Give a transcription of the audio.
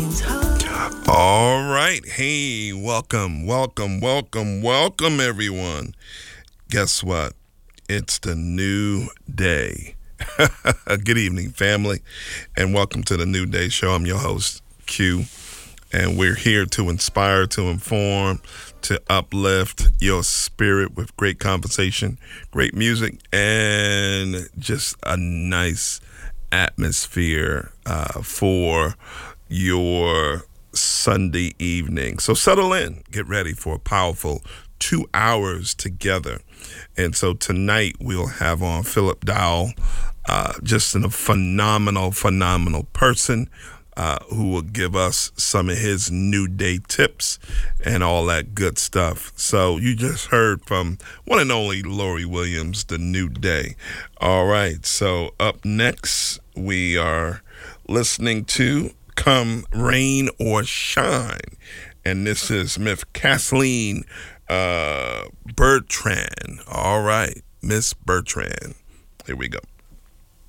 All right. Hey, welcome, everyone. Guess what? It's the new day. Good evening, family, and welcome to the New Day Show. I'm your host, Q, and we're here to inspire, to inform, to uplift your spirit with great conversation, great music, and just a nice atmosphere for your Sunday evening. So settle in, get ready for a powerful 2 hours together. And so tonight we'll have on Philip Dowell, just a phenomenal person who will give us some of his new day tips and all that good stuff. So you just heard from one and only Lori Williams, The New Day. All right, so up next we are listening to Come Rain or Shine, and this is Miss Kathleen Bertrand. All right, Miss Bertrand. Here we go.